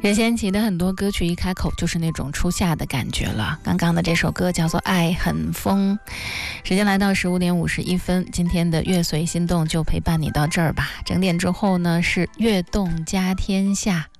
任贤齐的很多歌曲一开口就是那种初夏的感觉了。刚刚的这首歌叫做《爱很疯》。时间来到15点51分，今天的乐随心动就陪伴你到这儿吧。整点之后呢是悦动家天下。